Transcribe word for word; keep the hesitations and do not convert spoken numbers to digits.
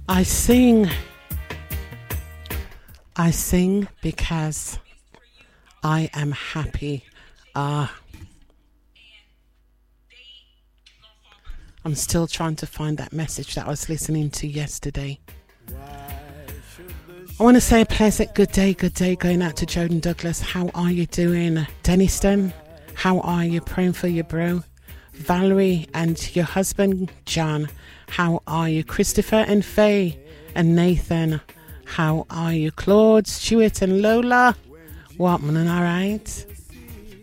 I sing. I sing because I am happy. Ah. I'm still trying to find that message that I was listening to yesterday. I want to say a pleasant good day, good day going out to Jordan Douglas. How are you doing? Denniston, how are you? Praying for your bro. Valerie and your husband, John, how are you? Christopher and Faye and Nathan, how are you? Claude, Stuart and Lola, what, man, all right?